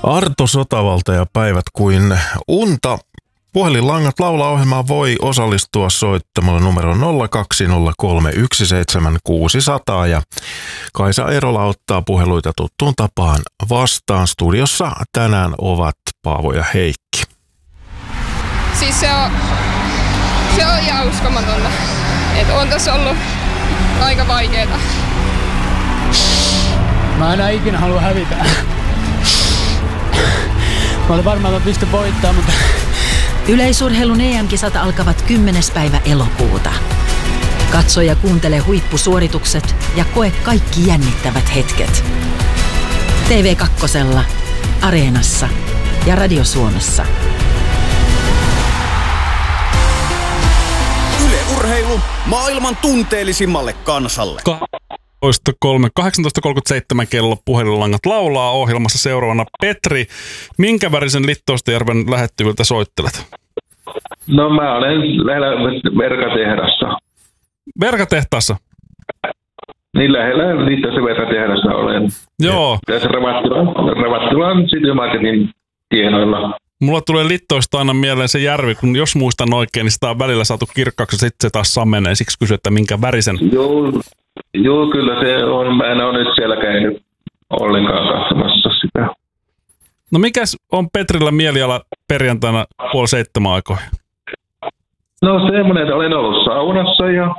Arto Sotavalta ja päivät kuin unta. Puhelinlangat laulaa -ohjelmaan voi osallistua soittamalla numero 020317600 ja Kaisa Erola ottaa puheluita tuttuun tapaan vastaan. Studiossa tänään ovat Paavo ja Heikki. Siis se on ihan uskomatonta. Että on tässä ollut aika vaikeeta. Mä enää ikinä halua hävitä. Mä olin varmaan, että mä pystyn voittaa, mutta... Yleisurheilun EM-kisat alkavat 10. päivä elokuuta. Katso ja kuuntele huippusuoritukset ja koe kaikki jännittävät hetket. TV2, Areenassa ja Radio Suomessa. Yle Urheilu maailman tunteellisimmalle kansalle. 18.37 kello puhelinlangat laulaa -ohjelmassa seuraavana Petri. Minkä värisen Littoistajärven lähettyviltä soittelet? No mä olen lähellä Verkatehdassa. Verkatehtaassa? Niin lähellä Littoisen Verkatehdassa olen. Joo. Tässä Ravattilan City Marketin tienoilla. Mulla tulee Littoista aina mieleen se järvi, kun jos muistan oikein, niin sitä on välillä saatu kirkkaaksi ja sitten se taas sammenee. Siksi kysyn, että minkä värisen? Joo, kyllä se on. Mä en ole nyt siellä käynyt ollenkaan katsomassa sitä. No mikäs on Petrillä mieliala perjantaina 6:30 aikoihin? No semmoinen, että olen ollut saunassa ja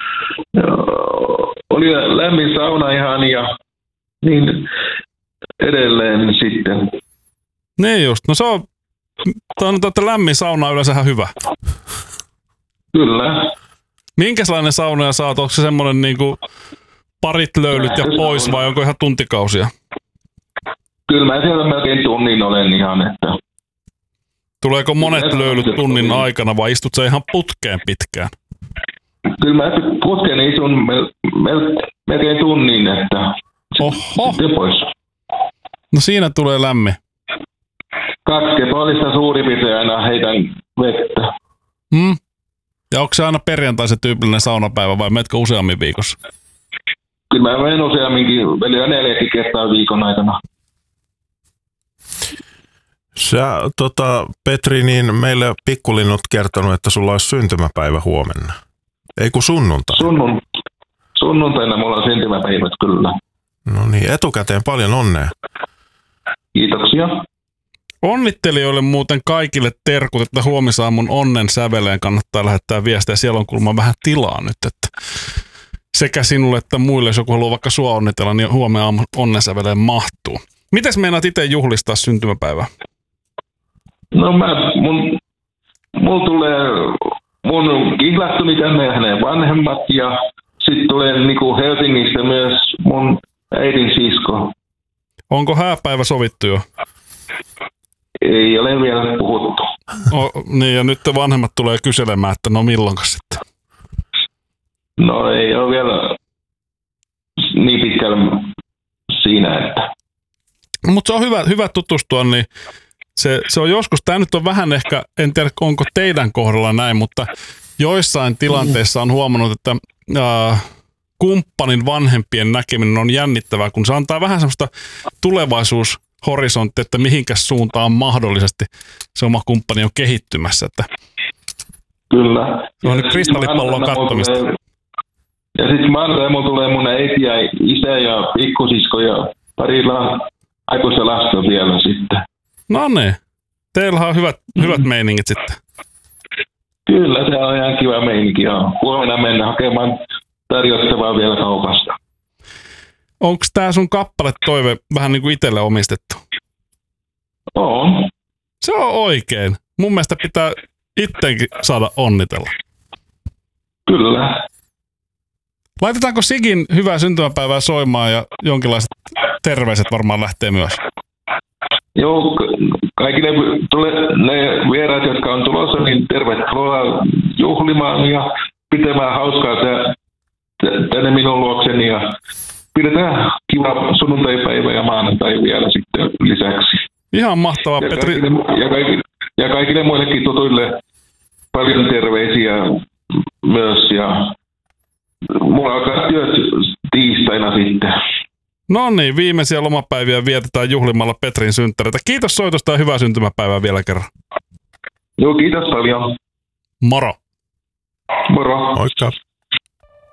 oli lämmin sauna ihan ja niin edelleen sitten. Niin just, no se on lämmin sauna on yleensä ihan hyvä. Kyllä. Minkälainen saunoja saat? Onko se semmoinen niinku parit löylyt ja pois vai onko ihan tuntikausia? Kyllä mä siellä melkein tunnin olen ihan, että... Tuleeko monet löylyt tunnin aikana vai istut sä ihan putkeen pitkään? Kyllä mä putkeen istun melkein tunnin, että... Oho! Sitten pois. No siinä tulee lämmin. 2 kepollista suurin piirtein aina heitän vettä. Ja onko se aina perjantai se tyypillinen saunapäivä vai menetkö useammin viikossa? Kyllä mä menen useamminkin, välillä 4 kertaa viikon aikana. Sä, Petri, niin meille pikkulinnut kertonut, että sulla olisi syntymäpäivä huomenna. Ei kun sunnuntai. Sunnuntaina mulla on syntymäpäivät kyllä. No niin, etukäteen paljon onnea. Kiitoksia. Onnittelijoille muuten kaikille terkut, että huomisaamun onnen säveleen kannattaa lähettää viestiä. Siellä on kuulemma vähän tilaa nyt, että sekä sinulle että muille, jos joku haluaa vaikka sua onnitella, niin huomenna aamun onnen säveleen mahtuu. Mites meinaat itse juhlistaa syntymäpäivää? No mulla tulee mun kihlattuni tänne ja hänen vanhemmat ja sitten tulee niinku Helsingistä myös mun äidin sisko. Onko hääpäivä sovittu jo? Ei ole vielä puhuttu. Niin ja nyt vanhemmat tulee kyselemään, että no milloinka sitten? No ei ole vielä niin pitkällä siinä, että... Mutta se on hyvä tutustua, niin se on joskus, tämä nyt on vähän ehkä, en tiedä onko teidän kohdalla näin, mutta joissain tilanteissa on huomannut, että kumppanin vanhempien näkeminen on jännittävää, kun se antaa vähän semmoista tulevaisuushorisonttia, että mihinkäs suuntaan mahdollisesti se oma kumppani on kehittymässä. Että kyllä. Se on nyt kristallipallon kattomista. Ja sitten maanantaina tulee mun äiti ja isä ja pikkusisko ja parilla aikuista lasta vielä sitten. No niin. Teillä on hyvät meiningit sitten. Kyllä, se on ihan kiva meininki. Huomenna mennä hakemaan tarjottavaa vielä kaupasta. Onko tää sun kappale-toive vähän niin kuin itselle omistettu? On. Se on oikein. Mun mielestä pitää itteenkin saada onnitella. Kyllä. Laitetaanko Sigin hyvää syntymäpäivää soimaan ja jonkinlaiset terveiset varmaan lähtee myös? Joo, kaikille ne vieraat, jotka on tulossa, niin tervetuloa juhlimaan ja pitämään hauskaa tänne minun luokseni ja pidetään kiva sunnuntaipäivä ja maanantai vielä sitten lisäksi. Ihan mahtavaa, Petri. Ja kaikille muillekin tutuille paljon terveisiä myös ja mulla alkaa työt tiistaina sitten. No niin, viimeisiä lomapäiviä vietetään juhlimalla Petrin synttäreitä. Kiitos soitosta ja hyvää syntymäpäivää vielä kerran. Joo, kiitos paljon. Moro. Moro. Moikka.